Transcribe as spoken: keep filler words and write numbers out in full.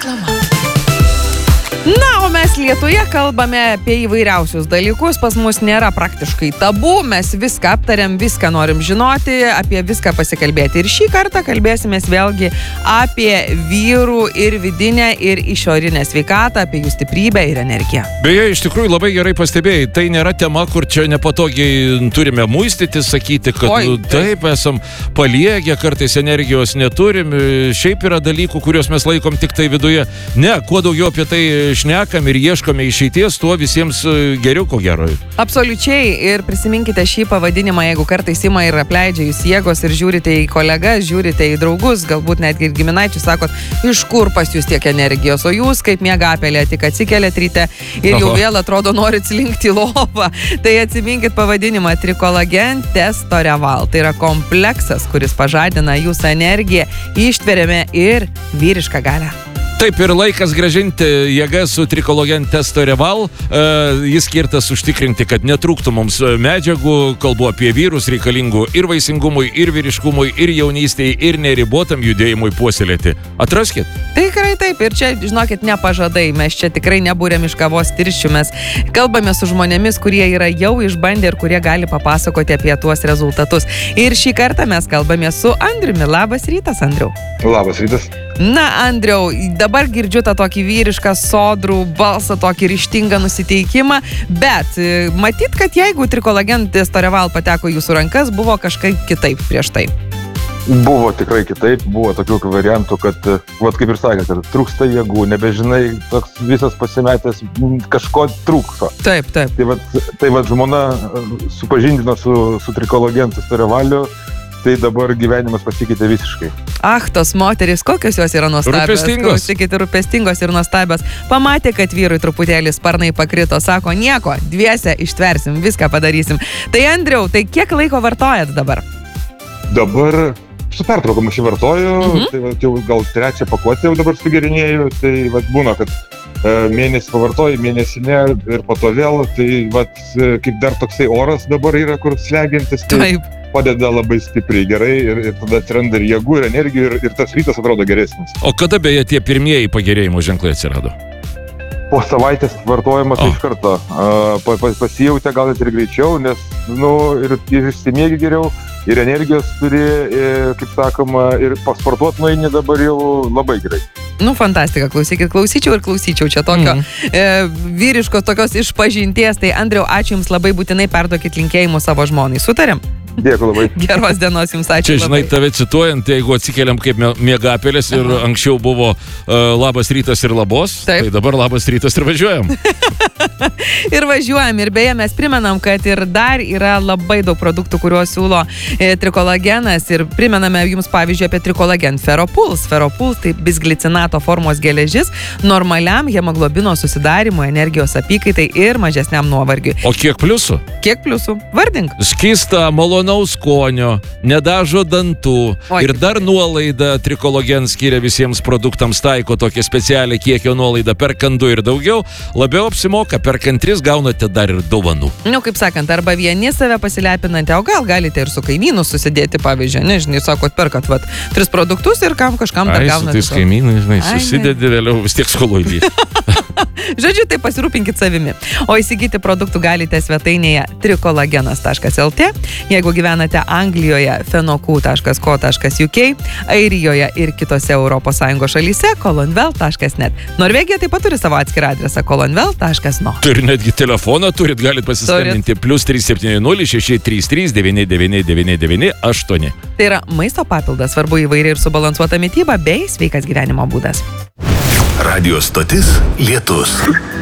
Reklama. Na, o mes Lietuvoje kalbame apie įvairiausius dalykus, pas mus nėra praktiškai tabu, mes viską aptariam, viską norim žinoti, apie viską pasikalbėti. Ir šį kartą kalbėsimės vėlgi apie vyrų ir vidinę, ir išorinę sveikatą, apie jų stiprybę ir energiją. Beje, iš tikrųjų labai gerai pastebėjai, tai nėra tema, kur čia nepatogiai turime muistyti, sakyti, kad Oi, taip, taip esam paliegę, kartais energijos neturim, šiaip yra dalykų, kuriuos mes laikom tik tai viduje. Ne, kuo daugiau apie tai šnekam ir ieškome išeities, tuo visiems geriau, ko gero. Absoliučiai, ir prisiminkite šį pavadinimą, jeigu kartais ima ir apleidžia jūs jėgos ir žiūrite į kolegas, žiūrite į draugus, galbūt netgi ir giminaičius, sakot, iš kur pas jūs tiek energijos, o jūs kaip miegapelė, tik atsikeliat ryte ir jau vėl atrodo norit slinkti į lovą. Tai atsiminkit pavadinimą Trikolagen Testoreval. Tai yra kompleksas, kuris pažadina jūsų energiją, ištveriame ir vyrišką galią. Taip, ir laikas grąžinti jėgas su Trikolagen Testoreval. E, jis skirtas užtikrinti, kad netrūktų mums medžiagų, kalbu apie vyrus reikalingų ir vaisingumui, ir vyriškumui, ir jaunystėje, ir neribotam judėjimui puoselėti. Atraskit. Tikrai taip, ir čia, žinokit, nepažadai, mes čia tikrai nebūrėm iš kavos tirščių, mes kalbame su žmonėmis, kurie yra jau išbandę ir kurie gali papasakoti apie tuos rezultatus. Ir šį kartą mes kalbame su Andriumi. Labas rytas, Andriau. Labas rytas. Na, Andriau, dabar girdžiu tą tokį vyrišką, sodrų balsą, tokį ryžtingą nusiteikimą, bet matyt, kad jeigu Trikolagen Testoreval pateko jūsų rankas, buvo kažkaip kitaip prieš tai. Buvo tikrai kitaip, buvo tokių variantų, kad, vat kaip ir sakė, kad trūksta jėgų, nebežinai, toks visas pasimetęs, kažko trūksta. Taip, taip. Tai vat, tai vat žmona supažindino su, su Trikolagen Testorevaliu, tai dabar gyvenimas pasikeitė visiškai. Ach, tos moterys, kokios jos yra nuostabios. Rūpestingos. Klausykite, rūpestingos ir nuostabios. Pamatė, kad vyrui truputėlį sparnai pakrito, sako, nieko, dviese ištversim, viską padarysim. Tai Andriau, tai kiek laiko vartojat dabar? Dabar su pertraukom aš jį vartoju, mhm. tai vat, jau gal trečią pakuotę jau dabar sugerinėjau, tai vat, būna, kad e, mėnesį pavartoju, mėnesį ne ir po to vėl, tai vat, kaip dar toksai oras dabar yra, kur slegiantis. Tai... Taip. Padeda labai stipriai, gerai ir, ir tada atsiranda ir jėgų, ir energijų, ir, ir tas rytas atrodo geresnis. O kada beje tie pirmieji pagerėjimo ženklai atsirado? Po savaitės vartojimas oh. iš karto uh, pasijautė gal net ir greičiau, nes nu, ir, ir išsimiegi geriau, ir energijos turi, ir, kaip sakoma, ir pasportuot nueini dabar jau labai gerai. Nu, fantastika, klausykit, klausyčiau ir klausyčiau čia tokio mm. e, vyriškos tokios išpažinties. Tai Andriau, ačiū Jums labai, būtinai perduokit linkėjimus savo žmonai. Sutarėm? Dėkui labai. Geros dienos Jums, ačiū. Čia, žinai, labai. tave cituojant, jeigu atsikeliam kaip miegapelės ir Aha. anksčiau buvo uh, labas rytas ir labos, Taip. tai dabar labas rytas ir važiuojam. Ir važiuojam. Ir beje, mes primenam, kad ir dar yra labai daug produktų, kuriuos siūlo e, Trikolagenas. Ir primename Jums, pavyzdžiui, apie Trikolagen Feropuls. Feropuls tai bisglicinato formos geležis normaliam hemoglobino susidarimui, energijos apykaitai ir mažesniam nuovargiui. O kiek pliusų? Kiek pliusų? Vardink. Skista, malonaus skonio, nedažo dantų. Oi. Ir dar nuolaida Trikolagen skiria visiems produktams, taiko tokią specialią kiekio nuolaidą, perkant du ir daugiau, labiau apsimoka, perkant tris gaunate dar ir dovanų. Nu, kaip sakant, arba vieni save pasilepinate, o gal galite ir su kaimynu susidėti, pavyzdžiui, nežinai, sakot, perkat, vat, tris produktus ir kam kažkam dar gaunate. Ai, su tais kaimynai, žinai, susidėdi, vėliau vis tiek skoloj lieka. Žodžiu, tai pasirūpinkit savimi. O įsigyti produktų galite svetainėje trikolagenas taškas el tė. Jeigu gyvenate Anglijoje, fenokų taškas ko taškas uk, Airijoje ir kitose Europos Sąjungos šalyse kolonvel taškas net. Norvegija taip pat turi savo atskirą adresą kolonvel taškas no. Turi netgi telefoną, turit, galit pasiskambinti plius trys septyni nulis šeši trys trys devyni devyni devyni devyni aštuoni. Tai yra maisto papildas, svarbu įvairi ir subalansuota mityba bei sveikas gyvenimo būdas. Radio stotis Lietus.